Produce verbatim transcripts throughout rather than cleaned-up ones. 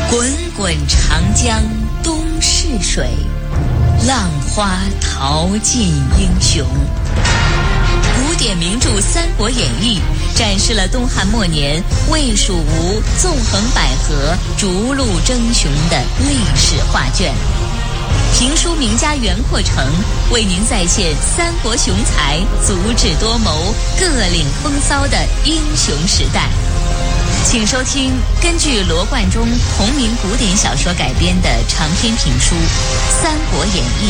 滚滚长江东逝水，浪花淘尽英雄。古典名著《三国演义》展示了东汉末年魏蜀吴纵横捭阖、逐鹿争雄的历史画卷。评书名家袁阔成为您再现三国雄才足智多谋、各领风骚的英雄时代。请收听根据罗贯中同名古典小说改编的长篇评书《三国演义》。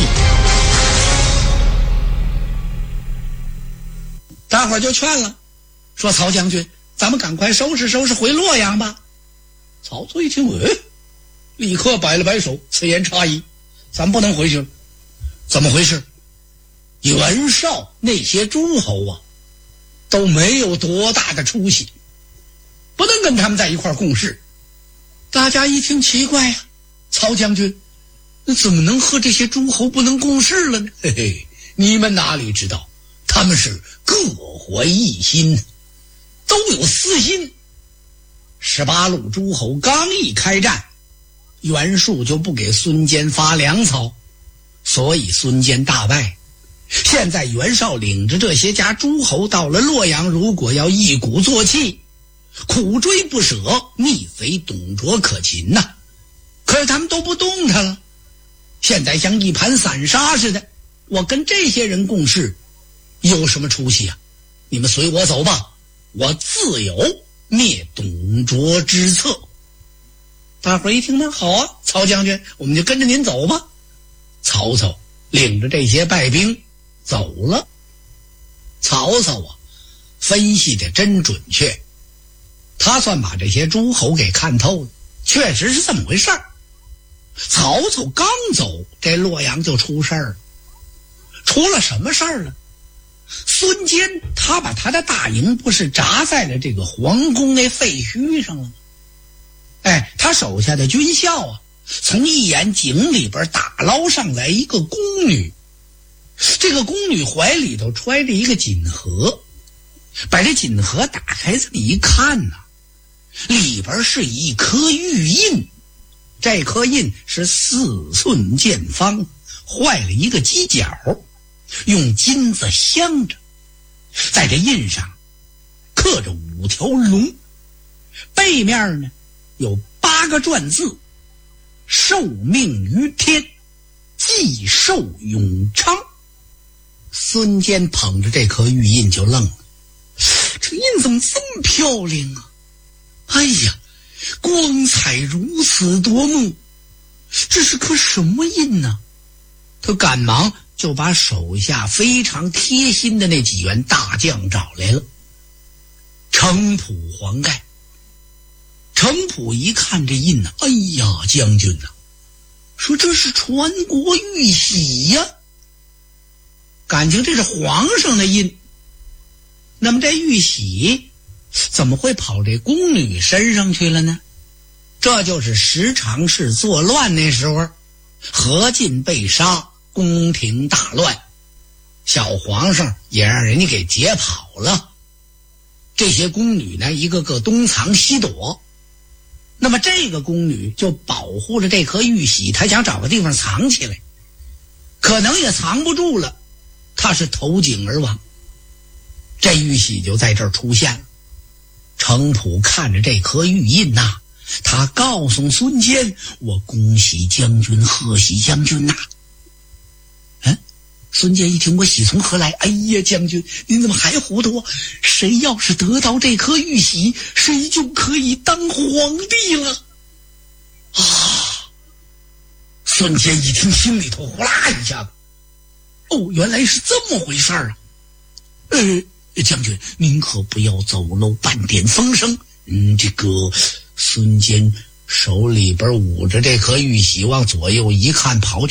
大伙儿就劝了，说曹将军，咱们赶快收拾收拾回洛阳吧。曹操一听，哎，立刻摆了摆手，此言差矣，咱不能回去了。怎么回事？袁绍那些诸侯啊，都没有多大的出息，不能跟他们在一块儿共事。大家一听奇怪呀、啊，曹将军，那怎么能和这些诸侯不能共事了呢？嘿嘿，你们哪里知道，他们是各怀一心，都有私心。十八路诸侯刚一开战，袁术就不给孙坚发粮草，所以孙坚大败。现在袁绍领着这些家诸侯到了洛阳，如果要一鼓作气，苦追不舍，逆贼董卓可擒呐、啊。可是他们都不动他了，现在像一盘散沙似的，我跟这些人共事有什么出息啊？你们随我走吧，我自有灭董卓之策。大伙儿一听，那好啊，曹将军，我们就跟着您走吧。曹操领着这些败兵走了。曹操啊，分析的真准确，他算把这些诸侯给看透了，确实是这么回事儿。曹操刚走，这洛阳就出事儿了。出了什么事儿了？孙坚他把他的大营不是扎在了这个皇宫那废墟上了吗？哎，他手下的军校啊，从一眼井里边打捞上来一个宫女，这个宫女怀里头揣着一个锦盒，把这锦盒打开这么一看呢、啊，里边是一颗玉印，这颗印是四寸见方，坏了一个犄角，用金子镶着，在这印上刻着五条龙，背面呢有八个篆字：受命于天，既寿永昌。孙坚捧着这颗玉印就愣了，这印怎么这么漂亮啊？哎呀，光彩如此夺目，这是颗什么印呢？他赶忙就把手下非常贴心的那几员大将找来了。程普、黄盖。程普一看这印呢、啊，哎呀，将军呐、啊，说这是传国玉玺呀、啊，感情这是皇上的印。那么这玉玺怎么会跑这宫女身上去了呢？这就是十常侍作乱那时候，何进被杀，宫廷大乱，小皇上也让人家给劫跑了。这些宫女呢，一个个东藏西躲。那么这个宫女就保护着这颗玉玺，她想找个地方藏起来，可能也藏不住了，她是投井而亡。这玉玺就在这儿出现了。程普看着这颗玉印呐、啊，他告诉孙坚：“我恭喜将军，贺喜将军呐、啊！”嗯，孙坚一听，我喜从何来？哎呀，将军，您怎么还糊涂啊？谁要是得到这颗玉玺，谁就可以当皇帝了啊！孙坚一听，心里头呼啦一下子，哦，原来是这么回事儿啊！呃。将军，您可不要走漏半点风声。嗯，这个孙坚手里边捂着这颗玉玺，往左右一看，跑